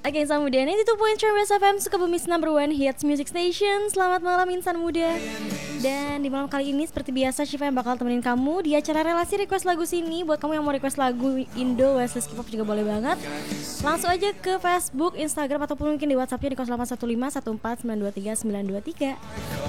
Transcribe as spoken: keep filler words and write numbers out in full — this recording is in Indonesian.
Oke, Insan Muda sembilan puluh dua titik tiga West F M Sukabumi's number one hits music station. Selamat malam Insan Muda. Dan di malam kali ini seperti biasa Syifa yang bakal temenin kamu di acara relasi request lagu sini. Buat kamu yang mau request lagu Indo, Westlist, K-pop juga boleh banget. Langsung aja ke Facebook, Instagram ataupun mungkin di WhatsAppnya di nol delapan satu lima satu empat sembilan dua tiga sembilan dua tiga.